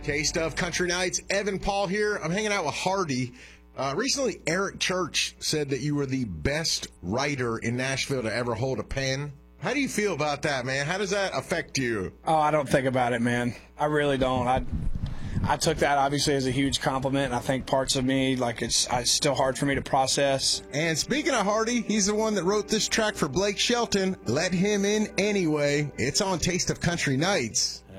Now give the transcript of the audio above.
Taste of Country Nights. Evan Paul here. I'm hanging out with Hardy. Recently, Eric Church said that you were the best writer in Nashville to ever hold a pen. How do you feel about that, man? How does that affect you? Oh, I don't think about it, man. I really don't. I took that obviously as a huge compliment, and I think parts of me, like it's still hard for me to process. And speaking of Hardy, he's the one that wrote this track for Blake Shelton. Let him in anyway. It's on Taste of Country Nights.